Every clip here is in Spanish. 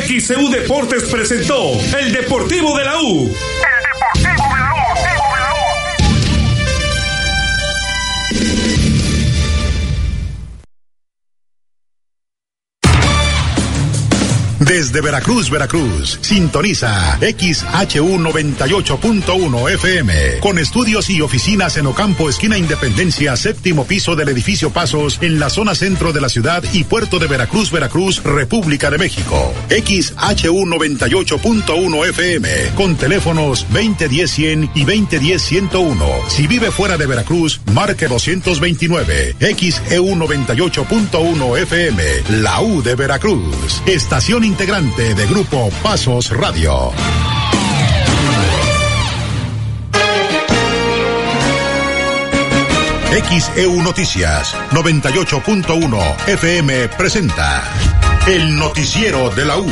XEU Deportes presentó el Deportivo de la U. Desde Veracruz, sintoniza XHU 98.1 FM, con estudios y oficinas en Ocampo, esquina Independencia, séptimo piso del edificio Pasos, en la zona centro de la ciudad y puerto de Veracruz, República de México. XHU 98.1 FM, con teléfonos 2010-100 y 2010-101. Si vive fuera de Veracruz, marque 229. XEU 98.1 FM, la U de Veracruz. Estación integrante de Grupo Pasos Radio. XEU Noticias 98.1 FM presenta el noticiero de la U.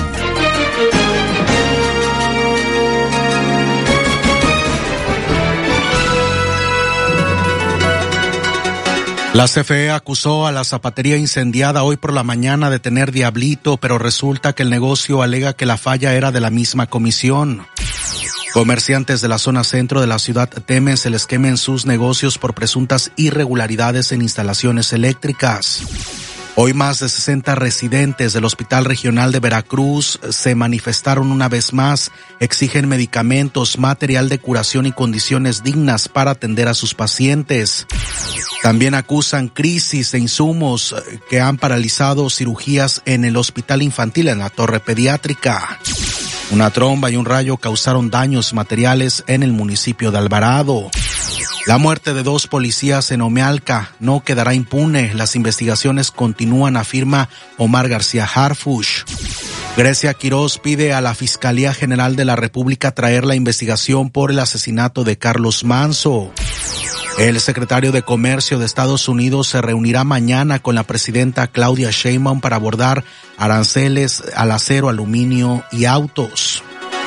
La CFE acusó a la zapatería incendiada hoy por la mañana de tener diablito, pero resulta que el negocio alega que la falla era de la misma comisión. Comerciantes de la zona centro de la ciudad temen se les quemen sus negocios por presuntas irregularidades en instalaciones eléctricas. Hoy más de 60 residentes del Hospital Regional de Veracruz se manifestaron una vez más, exigen medicamentos, material de curación y condiciones dignas para atender a sus pacientes. También acusan crisis de insumos que han paralizado cirugías en el hospital infantil en la torre pediátrica. Una tromba y un rayo causaron daños materiales en el municipio de Alvarado. La muerte de 2 policías en Omealca no quedará impune. Las investigaciones continúan, afirma Omar García Harfuch. Grecia Quiroz pide a la Fiscalía General de la República traer la investigación por el asesinato de Carlos Manso. El secretario de Comercio de Estados Unidos se reunirá mañana con la presidenta Claudia Sheinbaum para abordar aranceles al acero, aluminio y autos.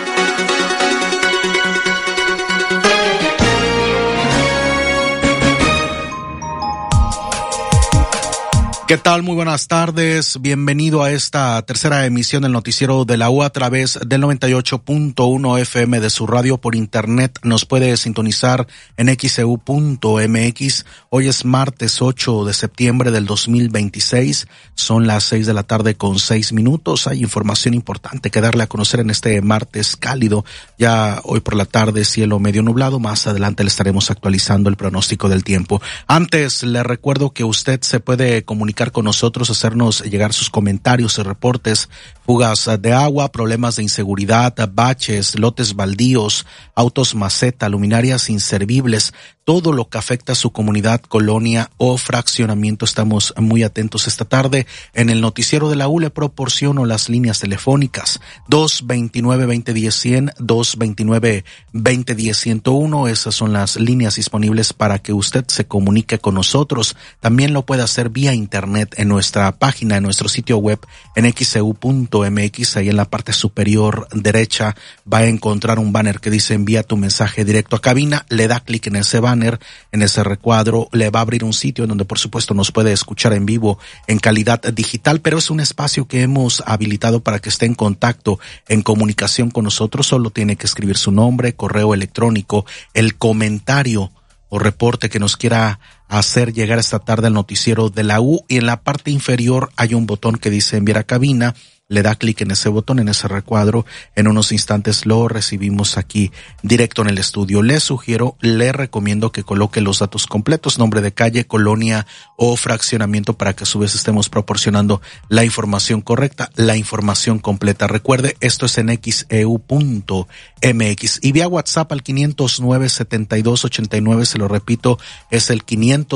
¿Qué tal? Muy buenas tardes. Bienvenido a esta tercera emisión del noticiero de la U a través del 98.1 FM de su radio por internet. Nos puede sintonizar en xeu.mx. Hoy es martes 8 de septiembre del 2026. Son las 6 de la tarde con 6 minutos. Hay información importante que darle a conocer en este martes cálido. Ya hoy por la tarde cielo medio nublado. Más adelante le estaremos actualizando el pronóstico del tiempo. Antes le recuerdo que usted se puede comunicar con nosotros, hacernos llegar sus comentarios y reportes, fugas de agua, problemas de inseguridad, baches, lotes baldíos, autos maceta, luminarias inservibles, todo lo que afecta a su comunidad, colonia o fraccionamiento. Estamos muy atentos esta tarde. En el noticiero de la U le proporciono las líneas telefónicas 229-2010-100, 229-2010-101. Esas son las líneas disponibles para que usted se comunique con nosotros. También lo puede hacer vía internet en nuestra página, en nuestro sitio web en xeu.mx. Ahí en la parte superior derecha va a encontrar un banner que dice envía tu mensaje directo a cabina. Le da clic en ese banner, en ese recuadro, le va a abrir un sitio en donde por supuesto nos puede escuchar en vivo en calidad digital, pero es un espacio que hemos habilitado para que esté en contacto, en comunicación con nosotros. Solo tiene que escribir su nombre, correo electrónico, el comentario o reporte que nos quiera hacer llegar esta tarde al noticiero de la U, y en la parte inferior hay un botón que dice enviar a cabina. Le da clic en ese botón, en ese recuadro. En unos instantes lo recibimos aquí directo en el estudio. Le recomiendo que coloque los datos completos, nombre de calle, colonia o fraccionamiento, para que a su vez estemos proporcionando la información correcta, la información completa. Recuerde, esto es en xeu.mx y vía WhatsApp al 509-7289, se lo repito, es el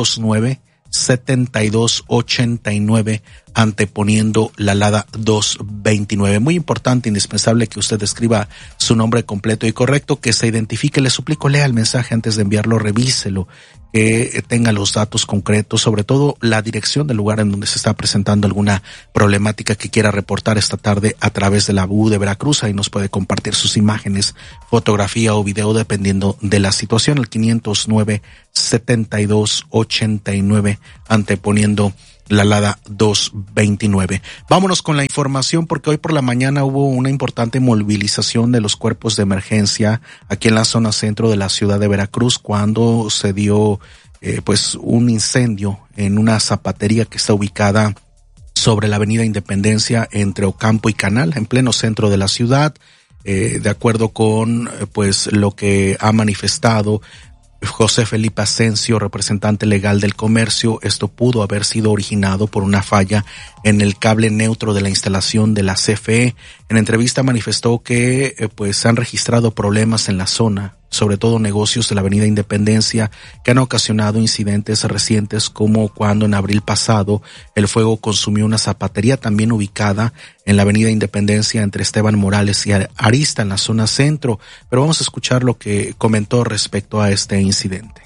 509-7289, anteponiendo la alada 229. Muy importante, indispensable que usted escriba su nombre completo y correcto, que se identifique. Le suplico, lea el mensaje antes de enviarlo, revíselo, que tenga los datos concretos, sobre todo la dirección del lugar en donde se está presentando alguna problemática que quiera reportar esta tarde a través de la U de Veracruz. Ahí nos puede compartir sus imágenes, fotografía o video, dependiendo de la situación. El 509-7289, anteponiendo la Lada 229. Vámonos con la información porque hoy por la mañana hubo una importante movilización de los cuerpos de emergencia aquí en la zona centro de la ciudad de Veracruz cuando se dio un incendio en una zapatería que está ubicada sobre la avenida Independencia entre Ocampo y Canal, en pleno centro de la ciudad. De acuerdo con lo que ha manifestado José Felipe Asensio, representante legal del comercio, esto pudo haber sido originado por una falla en el cable neutro de la instalación de la CFE. En entrevista manifestó que se han registrado problemas en la zona, sobre todo negocios de la avenida Independencia, que han ocasionado incidentes recientes como cuando en abril pasado el fuego consumió una zapatería también ubicada en la avenida Independencia entre Esteban Morales y Arista en la zona centro. Pero vamos a escuchar lo que comentó respecto a este incidente.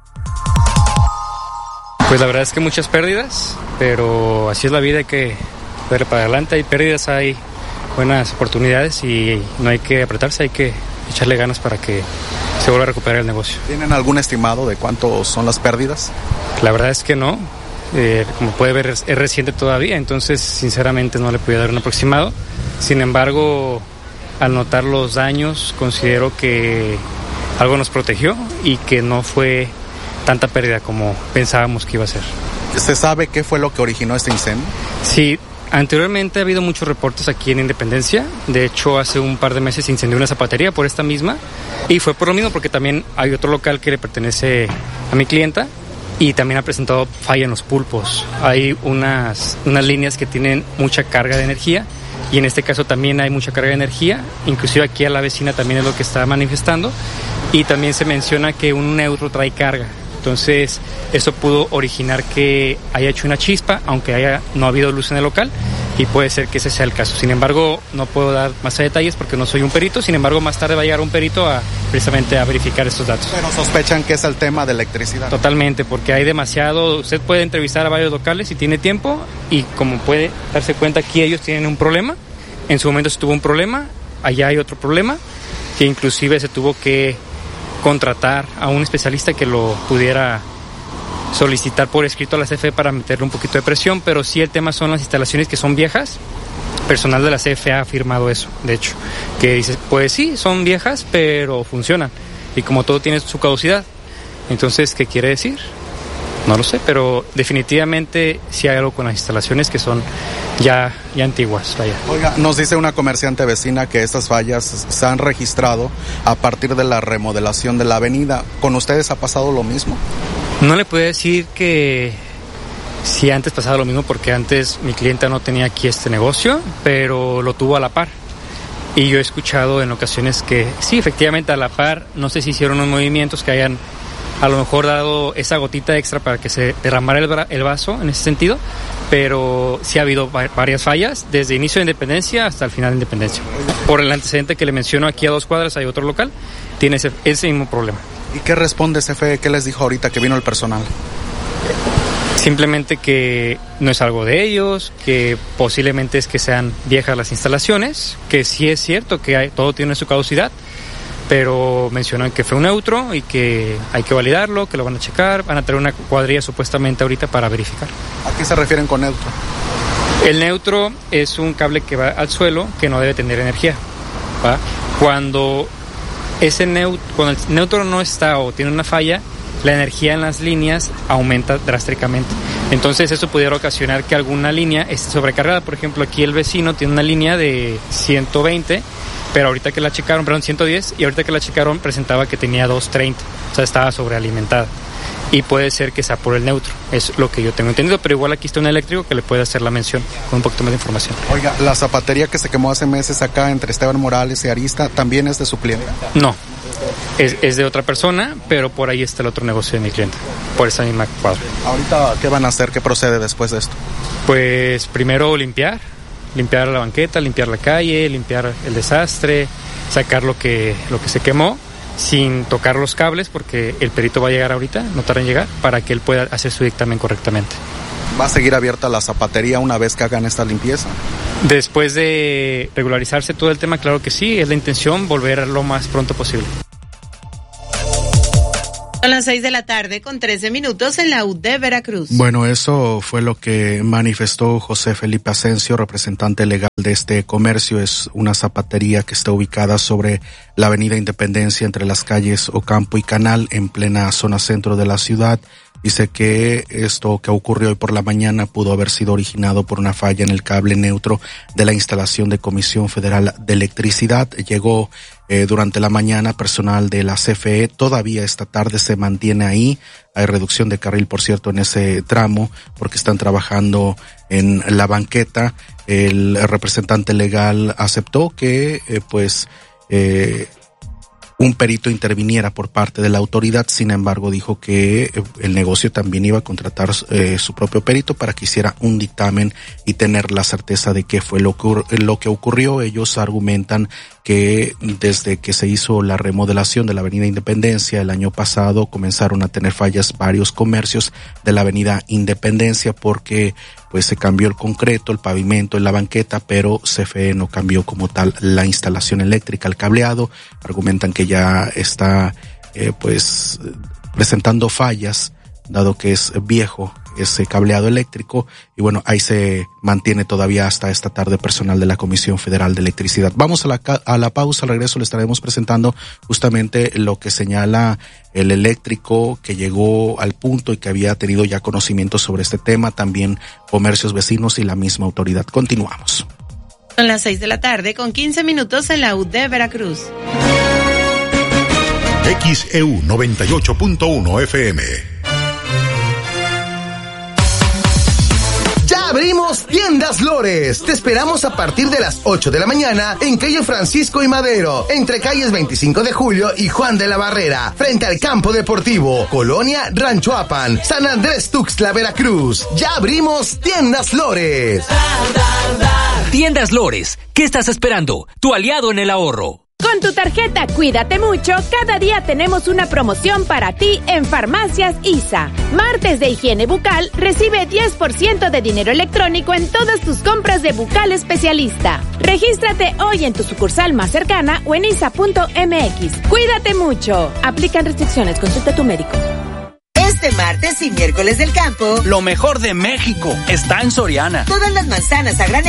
Pues la verdad es que muchas pérdidas, pero así es la vida, hay que ver para adelante. Hay pérdidas, hay buenas oportunidades y no hay que apretarse, hay que echarle ganas para que se vuelva a recuperar el negocio. ¿Tienen algún estimado de cuánto son las pérdidas? La verdad es que no. Como puede ver, es reciente todavía, entonces sinceramente no le puedo dar un aproximado. Sin embargo, al notar los daños, considero que algo nos protegió y que no fue tanta pérdida como pensábamos que iba a ser. ¿Se sabe qué fue lo que originó este incendio? Sí, anteriormente ha habido muchos reportes aquí en Independencia. De hecho, hace un par de meses se incendió una zapatería por esta misma y fue por lo mismo, porque también hay otro local que le pertenece a mi clienta y también ha presentado falla en los pulpos. Hay unas líneas que tienen mucha carga de energía y en este caso también hay mucha carga de energía, inclusive aquí a la vecina también es lo que está manifestando, y también se menciona que un neutro trae carga. Entonces, eso pudo originar que haya hecho una chispa, aunque no ha habido luz en el local, y puede ser que ese sea el caso. Sin embargo, no puedo dar más detalles porque no soy un perito. Sin embargo, más tarde va a llegar un perito precisamente a verificar estos datos. Pero sospechan que es el tema de electricidad. Totalmente, porque hay demasiado. Usted puede entrevistar a varios locales si tiene tiempo, y como puede darse cuenta, aquí ellos tienen un problema. En su momento se tuvo un problema, allá hay otro problema, que inclusive se tuvo que contratar a un especialista que lo pudiera solicitar por escrito a la CFE para meterle un poquito de presión, pero sí el tema son las instalaciones que son viejas. Personal de la CFE ha afirmado eso, de hecho, que dice, pues sí, son viejas, pero funcionan, y como todo tiene su caducidad. Entonces, ¿qué quiere decir? No lo sé, pero definitivamente sí hay algo con las instalaciones que son ya antiguas. Vaya. Oiga, nos dice una comerciante vecina que estas fallas se han registrado a partir de la remodelación de la avenida. ¿Con ustedes ha pasado lo mismo? No le puedo decir que sí antes pasaba lo mismo, porque antes mi clienta no tenía aquí este negocio, pero lo tuvo a la par. Y yo he escuchado en ocasiones que sí, efectivamente a la par, no sé si hicieron unos movimientos que hayan a lo mejor dado esa gotita extra para que se derramara el vaso en ese sentido, pero sí ha habido varias fallas desde inicio de Independencia hasta el final de Independencia. Por el antecedente que le menciono, aquí a 2 cuadras hay otro local, tiene ese mismo problema. ¿Y qué responde CFE? ¿Qué les dijo ahorita que vino el personal? Simplemente que no es algo de ellos, que posiblemente es que sean viejas las instalaciones, que sí es cierto que todo tiene su caducidad, pero mencionan que fue un neutro y que hay que validarlo, que lo van a checar, van a tener una cuadrilla supuestamente ahorita para verificar. ¿A qué se refieren con neutro? El neutro es un cable que va al suelo que no debe tener energía, ¿va? Cuando el neutro no está o tiene una falla, la energía en las líneas aumenta drásticamente. Entonces eso pudiera ocasionar que alguna línea esté sobrecargada. Por ejemplo, aquí el vecino tiene una línea de 120, pero ahorita que la checaron, 110, y ahorita que la checaron presentaba que tenía 230, o sea, estaba sobrealimentada. Y puede ser que sea por el neutro, es lo que yo tengo entendido, pero igual aquí está un eléctrico que le puede hacer la mención con un poquito más de información. Oiga, la zapatería que se quemó hace meses acá entre Esteban Morales y Arista, ¿también es de su cliente? No, es de otra persona, pero por ahí está el otro negocio de mi cliente, por esa misma cuadra. ¿Ahorita qué van a hacer? ¿Qué procede después de esto? Pues primero limpiar la banqueta, limpiar la calle, limpiar el desastre, sacar lo que se quemó, sin tocar los cables, porque el perito va a llegar ahorita, no tarda en llegar, para que él pueda hacer su dictamen correctamente. ¿Va a seguir abierta la zapatería una vez que hagan esta limpieza? Después de regularizarse todo el tema, claro que sí, es la intención volver lo más pronto posible. Son las 6:13 p.m. en la UD Veracruz. Bueno, eso fue lo que manifestó José Felipe Asensio, representante legal de este comercio. Es una zapatería que está ubicada sobre la avenida Independencia entre las calles Ocampo y Canal, en plena zona centro de la ciudad. Dice que esto que ocurrió hoy por la mañana pudo haber sido originado por una falla en el cable neutro de la instalación de Comisión Federal de Electricidad. Llegó durante la mañana personal de la CFE. Todavía esta tarde se mantiene ahí. Hay reducción de carril, por cierto, en ese tramo porque están trabajando en la banqueta. El representante legal aceptó que un perito interviniera por parte de la autoridad. Sin embargo, dijo que el negocio también iba a contratar su propio perito para que hiciera un dictamen y tener la certeza de qué fue lo que ocurrió. Ellos argumentan que desde que se hizo la remodelación de la avenida Independencia el año pasado comenzaron a tener fallas varios comercios de la avenida Independencia porque pues se cambió el concreto, el pavimento en la banqueta, pero CFE no cambió como tal la instalación eléctrica, el cableado. Argumentan que ya está presentando fallas dado que es viejo ese cableado eléctrico, y bueno, ahí se mantiene todavía hasta esta tarde personal de la Comisión Federal de Electricidad. Vamos a la pausa. Al regreso le estaremos presentando justamente lo que señala el eléctrico que llegó al punto y que había tenido ya conocimiento sobre este tema, también comercios vecinos y la misma autoridad. Continuamos. Son las 6:15 p.m. en la UD Veracruz. XEU 98.1 FM. Ya abrimos Tiendas Lores. Te esperamos a partir de las 8 de la mañana en calle Francisco y Madero, entre calles 25 de Julio y Juan de la Barrera, frente al campo deportivo, Colonia Ranchoapan, San Andrés Tuxtla, Veracruz. Ya abrimos Tiendas Lores. Tiendas Lores, ¿qué estás esperando? Tu aliado en el ahorro. Con tu tarjeta Cuídate Mucho, cada día tenemos una promoción para ti en Farmacias ISA. Martes de higiene bucal, recibe 10% de dinero electrónico en todas tus compras de bucal especialista. Regístrate hoy en tu sucursal más cercana o en isa.mx. Cuídate mucho. Aplican restricciones, consulta a tu médico. Este martes y miércoles del campo, lo mejor de México está en Soriana. Todas las manzanas a granel